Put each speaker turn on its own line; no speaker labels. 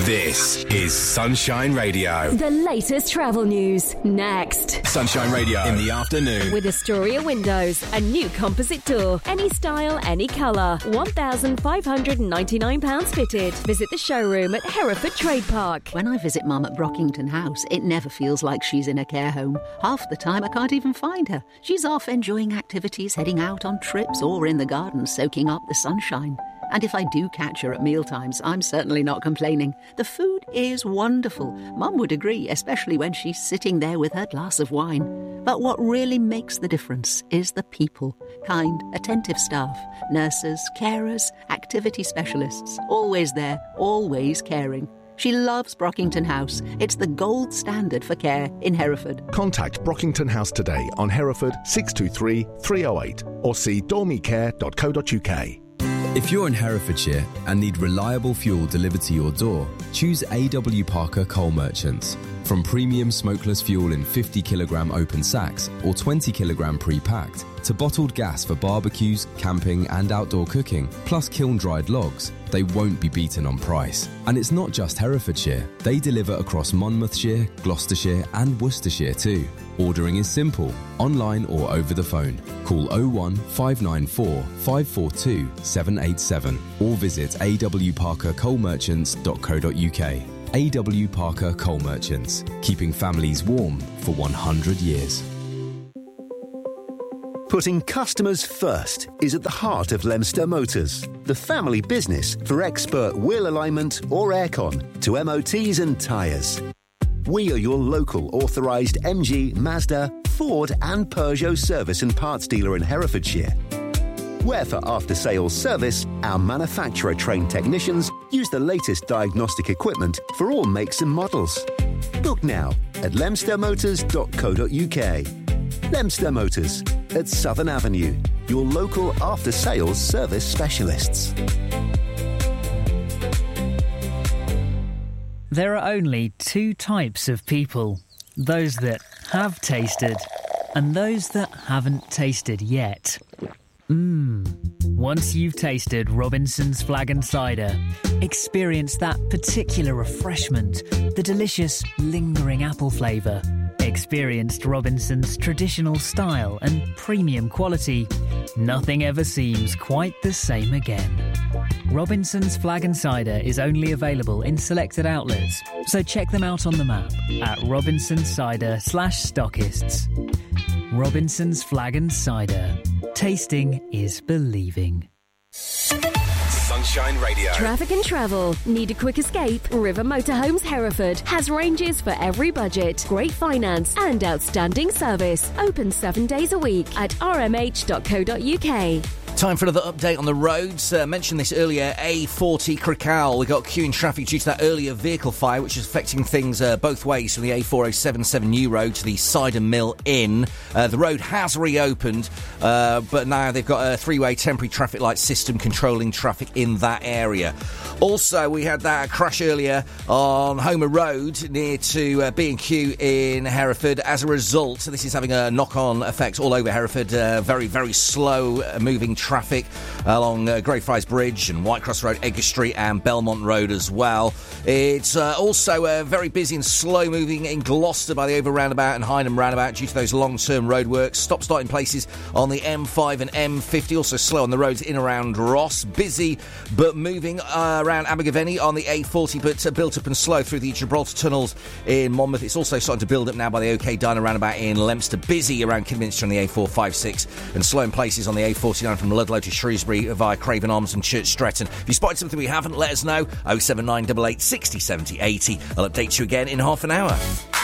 This is Sunshine Radio.
The latest travel news, next.
Sunshine Radio in the afternoon.
With Astoria Windows, a new composite door. Any style, any colour. £1,599 fitted. Visit the showroom at Hereford Trade Park.
When I visit Mum at Brockington House, it never feels like she's in a care home. Half the time I can't even find her. She's off enjoying activities, heading out on trips, or in the garden soaking up the sunshine. And if I do catch her at mealtimes, I'm certainly not complaining. The food is wonderful. Mum would agree, especially when she's sitting there with her glass of wine. But what really makes the difference is the people. Kind, attentive staff, nurses, carers, activity specialists. Always there, always caring. She loves Brockington House. It's the gold standard for care in Hereford.
Contact Brockington House today on Hereford 623 308 or see dormicare.co.uk.
If you're in Herefordshire and need reliable fuel delivered to your door, choose A.W. Parker Coal Merchants. From premium smokeless fuel in 50kg open sacks or 20kg pre-packed, to bottled gas for barbecues, camping and outdoor cooking, plus kiln-dried logs, they won't be beaten on price. And it's not just Herefordshire. They deliver across Monmouthshire, Gloucestershire and Worcestershire too. Ordering is simple, online or over the phone. Call 01 594 542 787 or visit awparkercoalmerchants.co.uk. A.W. Parker Coal Merchants, keeping families warm for 100 years.
Putting customers first is at the heart of Lemster Motors, the family business for expert wheel alignment or aircon to MOTs and tyres. We are your local authorised MG, Mazda, Ford and Peugeot service and parts dealer in Herefordshire. Where for after-sales service, our manufacturer-trained technicians use the latest diagnostic equipment for all makes and models. Book now at lemstermotors.co.uk. Lemster Motors at Southern Avenue, your local after-sales service specialists.
There are only two types of people, those that have tasted and those that haven't tasted yet. Once you've tasted Robinson's Flag and Cider, experience that particular refreshment, the delicious, lingering apple flavour, experienced Robinson's traditional style and premium quality, nothing ever seems quite the same again. Robinson's Flag and Cider is only available in selected outlets, so check them out on the map at robinsoncider/stockists. Robinson's Flag and Cider. Tasting is believing.
Sunshine Radio.
Traffic and travel. Need a quick escape? River Motorhomes Hereford has ranges for every budget, great finance and outstanding service. Open 7 days a week at rmh.co.uk.
Time for another update on the roads. Mentioned this earlier, A40 Crickhowell. We got queuing traffic due to that earlier vehicle fire, which is affecting things both ways from the A4077 New Road to the Cider Mill Inn. The road has reopened, but now they've got a three-way temporary traffic light system controlling traffic in that area. Also, we had that crash earlier on Homer Road near to B&Q in Hereford. As a result, this is having a knock-on effect all over Hereford. Very, very slow moving traffic along Greyfriars Bridge and Whitecross Road, Edgar Street and Belmont Road as well. It's also very busy and slow moving in Gloucester by the Over Roundabout and Hynham Roundabout due to those long-term roadworks. Stop-starting places on the M5 and M50, also slow on the roads in around Ross. Busy but moving around Abergavenny on the A40, but built up and slow through the Gibraltar tunnels in Monmouth. It's also starting to build up now by the OK Diner Roundabout in Leominster. Busy around Kidderminster on the A456 and slow in places on the A49 from Ludlow to Shrewsbury via Craven Arms and Church Stretton. If you spotted something we haven't, let us know. 07988 60 70 80. I'll update you again in half an hour.